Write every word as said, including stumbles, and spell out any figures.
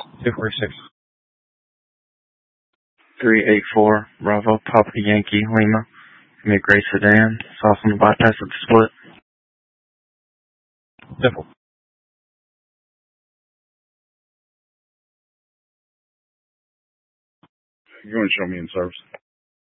two four six. three eight four, Bravo, Papa Yankee, Lima. Mid-grade sedan, sauce on the bypass of the split. Simple. You're going to show me in service.